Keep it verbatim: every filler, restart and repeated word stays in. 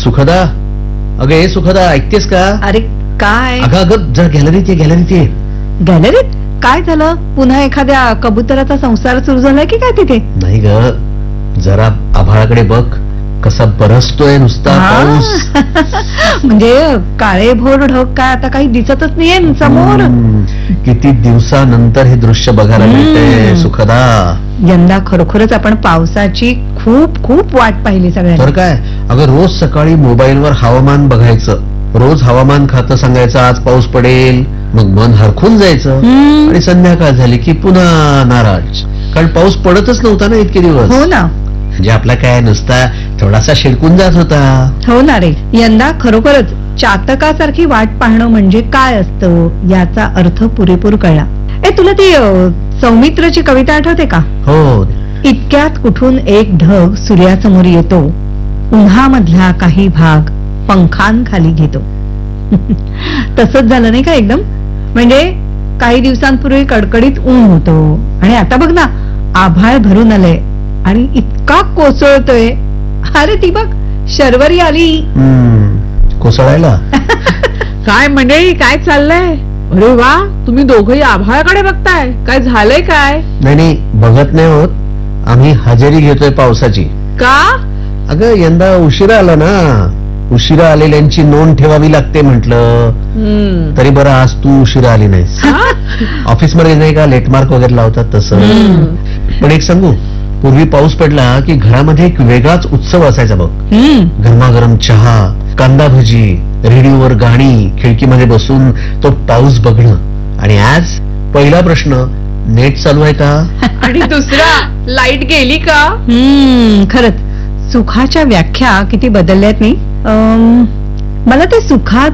सुखदा, अगं ए सुखदा, ऐकतेस का? अरे काय अगं अगं जर गॅलरीत ये, गॅलरीत ये. गॅलरीत काय झालं? पुन्हा एखाद्या कबुतराचा संसार सुरू झालाय की काय तिथे? नाही ग, जरा आभाळाकडे बघ, कसा बरसतोय नुसता पाऊस. म्हणजे काळे भोर ढग काय आता काही दिसतच नाहीये समोर. हम्म, किती दिवसानंतर हे दृश्य बघायला मिळते सुखदा. यंदा खरोखरच आपण पावसाची खूप खूप वाट पाहिली सगळ्यांनी. तर काय, अगं रोज सकाळी मोबाईलवर हवामान बघायचं, रोज हवामान खातं सांगायचं आज पाऊस पडेल, मग मन हरखून जायचं आणि संध्याकाळ झाली की पुन्हा नाराज, कारण पाऊस पडतच नव्हता ना इतके दिवस. हो ना, म्हणजे आपला काय नुसता थोडासा शिडकून जात होता. हो ना रे, यंदा खरोखरच चातकासारखी वाट पाहणं म्हणजे काय असतं याचा अर्थ पुरेपूर कळला. ए तुला ती अ, सौमित्रची कविता आठवते का? हो. इतक्यात कुठून एक ढग सूर्यासमोर येतो, उन्हामधला काही भाग पंखांखाली घेतो. तसंच झालं नाही का एकदम? म्हणजे काही दिवसांपूर्वी कडकडीत ऊन होतो आणि आता बघ ना, आभाळ भरून आलंय आणि इतका कोसळतोय. अरे ती बघ, शर्वरी आली. हम्म, कोसळायला. काय मंडळी, काय चाललंय? अरे वा, तुम्ही दोघही आभाळाकडे बघताय, काय झालंय काय? नाही नाही, बघत नाही होत, आम्ही हजेरी घेतोय पावसाची. का? अगं यंदा उशिरा आला ना, उशिरा आलेल्यांची नोंद ठेवावी लागते म्हटलं. हम्म. तरी बरं आज तू उशिरा आली नाहीस. ऑफिस मध्ये नाही का लेट मार्क वगैरे लावतात तसं. पण एक सांगू, पूर्वी पाऊस पडला की घरामध्ये एक वेगळाच उत्सव असायचा बघ. गरमागरम चहा, कांदा भजी, रेडिओवर गाणी, खिडकीमध्ये बसून तो पाऊस बघणं. आणि आज पहिला प्रश्न, नेट चालू आहे का? आणि दुसरा, लाईट गेली का? हम्म, खरंच सुखाच्या व्याख्या किती बदलल्यात नाही. अं, मला ते सुखात